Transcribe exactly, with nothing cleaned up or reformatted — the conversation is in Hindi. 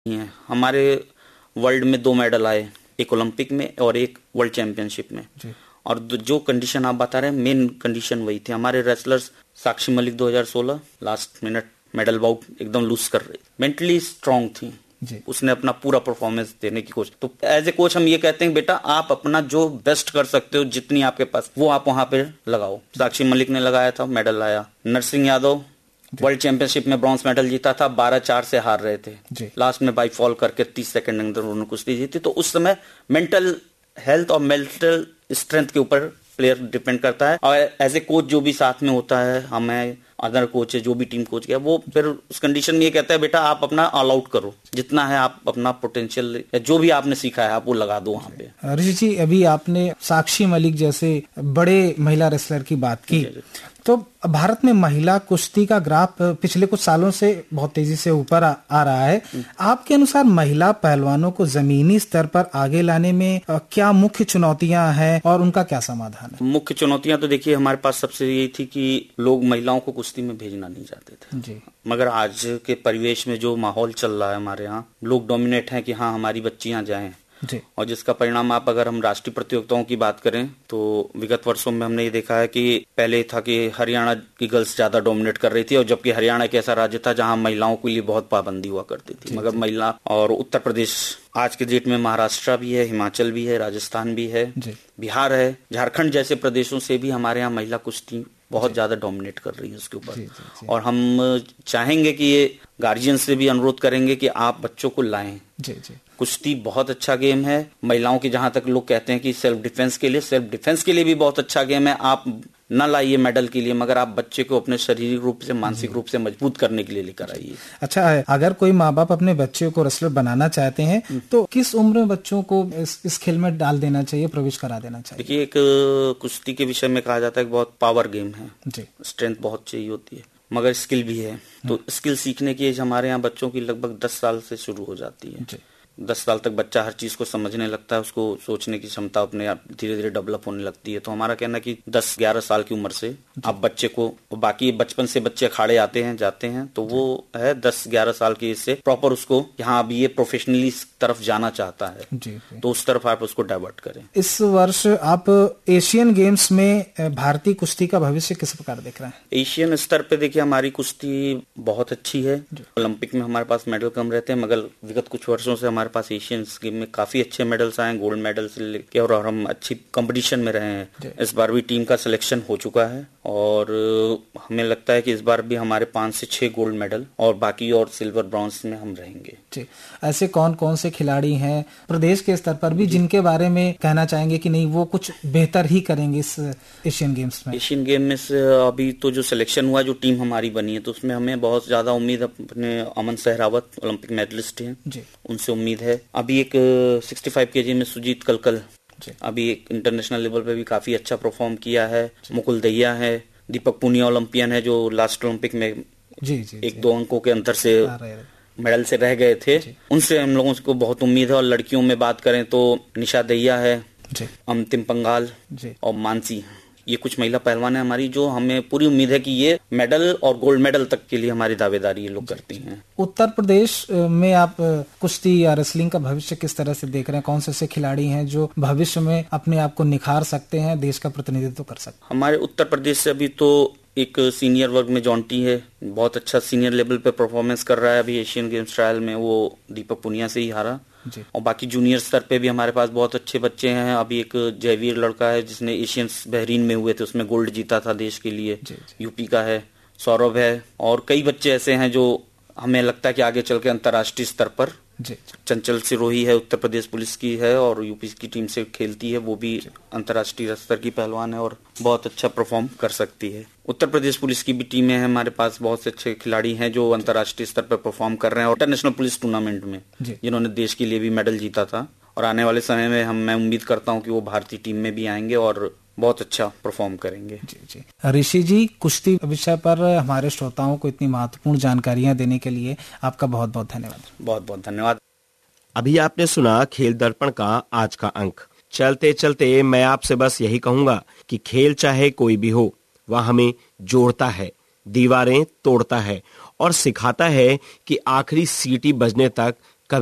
हैं। हमारे वर्ल्ड में दो मेडल आए, एक ओलंपिक में और एक वर्ल्ड चैंपियनशिप में जी। और जो कंडीशन आप बता रहे हैं मेन कंडीशन वही थी। हमारे रेसलर्स साक्षी मलिक दो हज़ार सोलह लास्ट मिनट मेडल बाउट एकदम लूज कर रही, मेंटली स्ट्रांग थी जी। उसने अपना पूरा परफॉर्मेंस देने की कोशिश। तो एज ए कोच हम ये कहते हैं बेटा आप अपना जो बेस्ट कर सकते हो, जितनी आपके पास वो आप वहां पे लगाओ। साक्षी मलिक ने लगाया था, मेडल लाया। नरसिंह यादव वर्ल्ड चैंपियनशिप में ब्रॉन्ज मेडल जीता था, बारह चार से हार रहे थे, लास्ट में बाई फॉल करके तीस सेकंड के अंदर उन्होंने कुश्ती जीती। तो उस समय मेंटल हेल्थ और मेंटल स्ट्रेंथ के ऊपर प्लेयर डिपेंड करता है। और एज ए कोच जो भी साथ में होता है, हमें अदर कोच है जो भी टीम कोच गया, वो फिर उस कंडीशन में ये कहता है बेटा आप अपना ऑल आउट करो, जितना है आप अपना पोटेंशियल जो भी आपने सीखा है आप वो लगा दो वहां पे। ऋषि जी, अभी आपने साक्षी मलिक जैसे बड़े महिला रेसलर की बात की, तो भारत में महिला कुश्ती का ग्राफ पिछले कुछ सालों से बहुत तेजी से ऊपर आ, आ रहा है। आपके अनुसार महिला पहलवानों को जमीनी स्तर पर आगे लाने में क्या मुख्य चुनौतियां हैं और उनका क्या समाधान है? मुख्य चुनौतियां तो देखिए हमारे पास सबसे यही थी कि लोग महिलाओं को कुश्ती में भेजना नहीं चाहते थे जी। मगर आज के परिवेश में जो माहौल चल रहा है हमारे यहाँ, लोग डोमिनेट हैं कि हाँ हमारी बच्चियां जाएं जी। और जिसका परिणाम आप अगर हम राष्ट्रीय प्रतियोगिताओं की बात करें तो विगत वर्षों में हमने ये देखा है कि पहले था कि हरियाणा की गर्ल्स ज्यादा डोमिनेट कर रही थी, और जबकि हरियाणा एक ऐसा राज्य था जहां महिलाओं के लिए बहुत पाबंदी हुआ करती थी। मगर महिला और उत्तर प्रदेश आज के डेट में, महाराष्ट्र भी है, हिमाचल भी है, राजस्थान भी है, बिहार है, झारखंड जैसे प्रदेशों से भी हमारे यहाँ महिला कुश्ती बहुत ज्यादा डोमिनेट कर रही है उसके ऊपर। और हम चाहेंगे कि ये गार्जियन से भी अनुरोध करेंगे कि आप बच्चों को लाएं जी जी। कुश्ती बहुत अच्छा गेम है महिलाओं की, जहां तक लोग कहते हैं कि सेल्फ डिफेंस के लिए, सेल्फ डिफेंस के लिए भी बहुत अच्छा गेम है। आप न लाइए मेडल के लिए, मगर आप बच्चे को अपने शारीरिक रूप से, मानसिक रूप से मजबूत करने के लिए लेकर आइए। अच्छा है, अगर कोई माँ बाप अपने बच्चे को रेसलर बनाना चाहते हैं तो किस उम्र में बच्चों को इस, इस खेल में डाल देना चाहिए, प्रवेश करा देना चाहिए? देखिए, एक कुश्ती के विषय में कहा जाता है कि बहुत पावर गेम है जी, स्ट्रेंथ बहुत चाहिए होती है, मगर स्किल भी है। तो स्किल सीखने की एज हमारे यहाँ बच्चों की लगभग दस साल से शुरू हो जाती है। दस साल तक बच्चा हर चीज को समझने लगता है, उसको सोचने की क्षमता अपने आप धीरे धीरे डेवलप होने लगती है। तो हमारा कहना है कि दस ग्यारह साल की उम्र से आप बच्चे को, बाकी बचपन से बच्चे अखाड़े आते हैं जाते हैं, तो वो है दस ग्यारह साल की एज से प्रॉपर उसको यहाँ अब ये प्रोफेशनली तरफ जाना चाहता है जी, जी। तो उस तरफ आप उसको डाइवर्ट करें। इस वर्ष आप एशियन गेम्स में भारतीय कुश्ती का भविष्य किस प्रकार देख रहे हैं? एशियन स्तर पे देखिए हमारी कुश्ती बहुत अच्छी है। ओलंपिक में हमारे पास मेडल कम रहते हैं, मगर विगत कुछ वर्षों से हमारे पास एशियन गेम में काफी अच्छे मेडल्स आए, गोल्ड मेडल से लेके, और हम अच्छी कंपटीशन में रहे हैं। इस बार भी टीम का सिलेक्शन हो चुका है और हमें लगता है कि इस बार भी हमारे पांच से छह गोल्ड मेडल और बाकी और सिल्वर ब्रॉन्ज में हम रहेंगे जी। ऐसे कौन कौन से खिलाड़ी हैं प्रदेश के स्तर पर भी जिनके बारे में कहना चाहेंगे कि नहीं वो कुछ बेहतर ही करेंगे इस एशियन गेम्स में? एशियन गेम में से अभी तो जो सिलेक्शन हुआ, जो टीम हमारी बनी है, तो उसमें हमें बहुत ज्यादा उम्मीद, अपने अमन सहरावत ओलंपिक मेडलिस्ट हैं जी, उनसे उम्मीद है। अभी एक सिक्सटी फाइव केजी में सुजीत कलकल अभी एक इंटरनेशनल लेवल पे भी काफी अच्छा परफॉर्म किया है। मुकुल दहिया है, दीपक पुनिया ओलंपियन है जो लास्ट ओलंपिक में जी, जी, एक जी, दो अंकों के अंतर से मेडल से रह गए थे, उनसे हम लोगों को बहुत उम्मीद है। और लड़कियों में बात करें तो निशा दहिया है, अंतिम पंगाल और मानसी, ये कुछ महिला पहलवान है हमारी, जो हमें पूरी उम्मीद है कि ये मेडल और गोल्ड मेडल तक के लिए हमारी दावेदारी ये लोग करती हैं। उत्तर प्रदेश में आप कुश्ती या रेसलिंग का भविष्य किस तरह से देख रहे हैं? कौन से ऐसे खिलाड़ी हैं जो भविष्य में अपने आप को निखार सकते हैं, देश का प्रतिनिधित्व कर सकते हैं? हमारे उत्तर प्रदेश से अभी तो एक सीनियर वर्ग में जॉन्टी है, बहुत अच्छा सीनियर लेवल पे परफॉर्मेंस कर रहा है। अभी एशियन गेम्स ट्रायल में वो दीपक पुनिया से ही हारा जी। और बाकी जूनियर स्तर पे भी हमारे पास बहुत अच्छे बच्चे हैं। अभी एक जयवीर लड़का है जिसने एशियंस बहरीन में हुए थे, उसमें गोल्ड जीता था देश के लिए जी, जी। यूपी का है। सौरभ है, और कई बच्चे ऐसे हैं जो हमें लगता है कि आगे चल के अंतर्राष्ट्रीय स्तर पर जी। चंचल सिरोही है, उत्तर प्रदेश पुलिस की है और यूपी की टीम से खेलती है, वो भी अंतर्राष्ट्रीय स्तर की पहलवान है और बहुत अच्छा परफॉर्म कर सकती है। उत्तर प्रदेश पुलिस की भी टीमें हैं हमारे पास, बहुत से अच्छे खिलाड़ी हैं जो अंतर्राष्ट्रीय स्तर पर परफॉर्म कर रहे हैं और इंटरनेशनल पुलिस टूर्नामेंट में जिन्होंने देश के लिए भी मेडल जीता था। और आने वाले समय में हम मैं उम्मीद करता हूँ कि वो भारतीय टीम में भी आएंगे और बहुत अच्छा परफॉर्म करेंगे जी जी। ऋषि जी, कुश्ती विषय पर हमारे श्रोताओं को इतनी महत्वपूर्ण जानकारियां देने के लिए आपका बहुत बहुत धन्यवाद। बहुत बहुत धन्यवाद। अभी आपने सुना खेल दर्पण का आज का अंक। चलते चलते मैं आपसे बस यही कहूंगा कि खेल चाहे कोई भी हो, वह हमें जोड़ता है, दीवारें तोड़ता है और सिखाता है कि आखिरी सीटी बजने तक